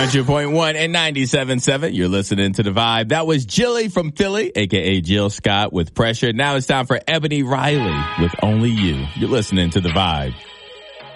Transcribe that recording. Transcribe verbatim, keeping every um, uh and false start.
hundred point one and ninety-seven point seven. You're listening to The Vibe. That was Jilly from Philly, a k a. Jill Scott with Pressure. Now it's time for Ebony Riley with Only You. You're listening to The Vibe.